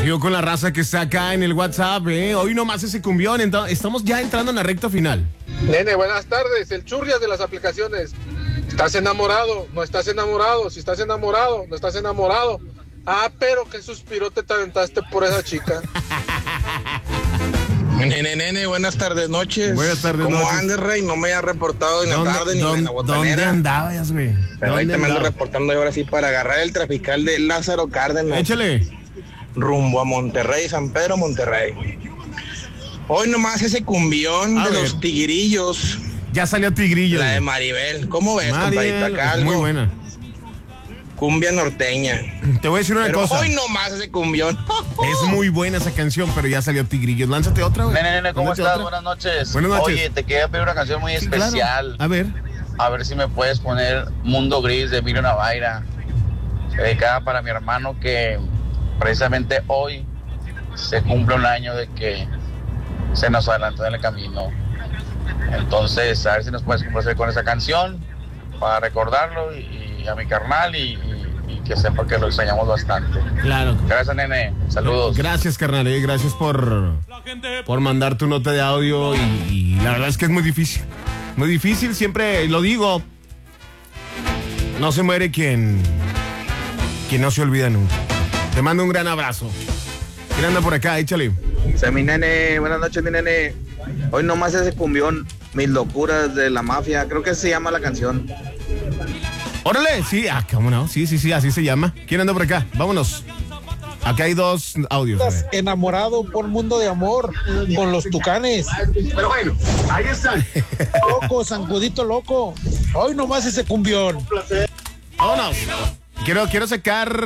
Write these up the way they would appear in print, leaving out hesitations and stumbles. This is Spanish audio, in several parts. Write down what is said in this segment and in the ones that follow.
Yo con la raza que está acá en el WhatsApp, hoy nomás ese cumbión, estamos ya entrando en la recta final. Nene, buenas tardes, el churrias de las aplicaciones. ¿Estás enamorado? ¿No estás enamorado? Si estás enamorado, ¿no estás enamorado? Ah, pero qué suspirote te aventaste por esa chica. Nene, buenas tardes, noches. Buenas tardes, ¿Cómo noches. andas, Rey? No me había reportado en la tarde ni en la botanera. ¿Dónde andabas, güey? Pero ahí te me ando reportando ahora sí para agarrar el trafical de Lázaro Cárdenas. Échale. Rumbo a Monterrey, San Pedro, Monterrey. Hoy nomás ese cumbión de los tigrillos. Ya salió Tigrillo. La de Maribel. ¿Cómo ves, Maribel, compadito? Acá algo. muy buena. Cumbia norteña. Te voy a decir una Pero cosa. hoy nomás ese cumbión. Es muy buena esa canción, pero ya salió Tigrillo. Lánzate otra, güey. Nene, ¿cómo Lánzate estás? otra. Buenas noches. Buenas noches. Oye, te quería pedir una canción muy Sí, especial. claro. A ver. Si me puedes poner Mundo Gris de Emilio Navaira. Dedicada para mi hermano que precisamente hoy se cumple un año de que se nos adelantó en el camino. Entonces, a ver si nos puedes complacer con esa canción para recordarlo y a mi carnal y que sepa que lo extrañamos bastante. Claro. Gracias, nene. Saludos. Gracias, carnal. Gracias por mandar tu nota de audio y la verdad es que es muy difícil. Muy difícil, siempre lo digo. No se muere quien no se olvida nunca. Te mando un gran abrazo. ¿Quién anda por acá? Échale. Mi nene, buenas noches, mi nene. Hoy nomás ese cumbión, mis locuras de la mafia, creo que se llama la canción. Órale, sí, cómo no, sí, así se llama. ¿Quién anda por acá? Vámonos. Acá hay dos audios. Estás enamorado por Mundo de Amor con los Tucanes. Pero bueno, ahí están. Loco, Sancudito loco. Hoy nomás ese cumbión. Vámonos. Quiero sacar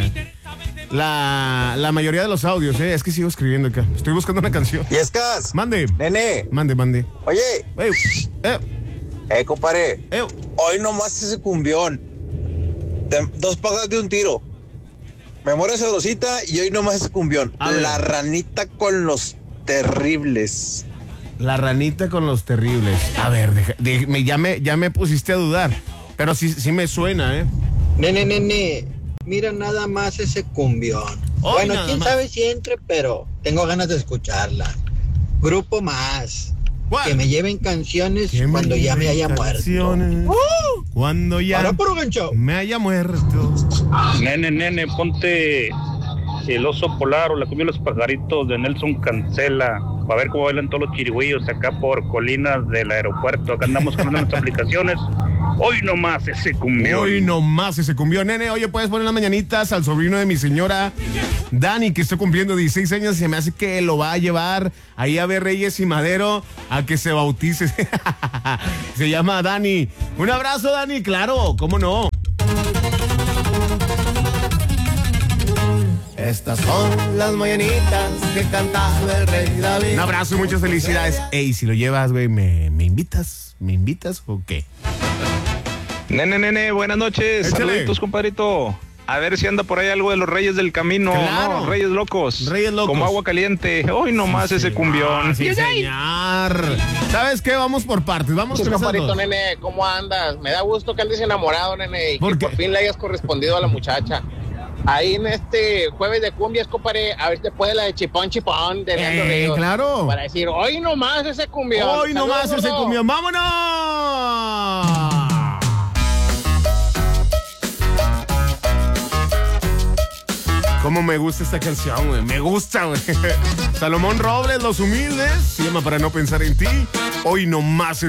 la mayoría de los audios, Es que sigo escribiendo acá. Estoy buscando una canción. Yescas. Mande. Nene. Mande. Oye. Compadre. Hoy nomás ese cumbión. Dos pagas de un tiro. Memoria sabrosita y hoy nomás ese cumbión. La ranita con los terribles. La ranita con los terribles. A ver, ya me pusiste a dudar. Pero sí me suena, Nene, mira nada más ese cumbión. Hoy bueno, nada quién más. sabe si entre, pero tengo ganas de escucharla. Grupo Más. ¿Cuál? Que me lleven canciones cuando ya me haya muerto. Cuando ya Ahora puro gancho. me haya muerto. Nene, ponte El Oso Polar o La Cumbia de los Pajaritos de Nelson Cancela. Para ver cómo bailan todos los chirigüillos acá por colinas del aeropuerto. Acá andamos con nuestras aplicaciones. Hoy nomás ese cumbión. Hoy nomás ese cumbión, nene. Oye, puedes poner las mañanitas al sobrino de mi señora Dani, que está cumpliendo 16 años. Se me hace que lo va a llevar ahí a ver Reyes y Madero a que se bautice. Se llama Dani. Un abrazo, Dani. Claro, ¿cómo no? Estas son las mañanitas que cantaba el rey David. Un abrazo y muchas felicidades. Ey, si lo llevas, güey, ¿me invitas? ¿Me invitas o qué? Nene, buenas noches. Échale. Saluditos, compadrito. A ver si anda por ahí algo de los Reyes del Camino. Claro. No, Reyes Locos. Reyes Locos. Como agua caliente. Hoy nomás ese cumbión. Sí, señor. ¿Sabes qué? Vamos por partes. Vamos con esas compadrito, dos. nene, ¿cómo andas? Me da gusto que andes enamorado, nene, y ¿Por que qué? por fin le hayas correspondido a la muchacha. Ahí en este jueves de cumbias, compadre, a ver te puede la de Chipón de Leandro Ríos. Claro. Para decir, hoy nomás ese cumbión. Hoy nomás Saludos, ese gordo. cumbión. ¡Vámonos! Cómo me gusta esta canción, güey. Me gusta, güey. Salomón Robles, Los Humildes. Se llama Para No Pensar en Ti. Hoy nomás